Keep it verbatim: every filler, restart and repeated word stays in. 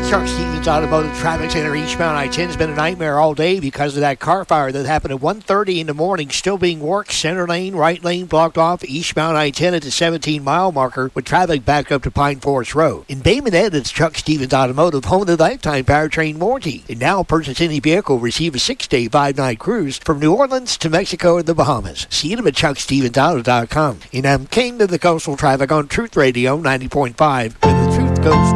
Chuck Stevens Automotive Traffic Center eastbound I ten has been a nightmare all day because of that car fire that happened at one thirty in the morning. Still being worked. Center lane, right lane blocked off eastbound I ten at the seventeen mile marker with traffic backed up to Pine Forest Road. In Bay Minette, it's Chuck Stevens Automotive, home of the lifetime powertrain warranty. And now purchase any vehicle, receive a six-day, five-night cruise from New Orleans to Mexico and the Bahamas. See them at chuck stevens auto dot com. And I'm King of the Coastal Traffic on Truth Radio ninety point five, where the truth goes.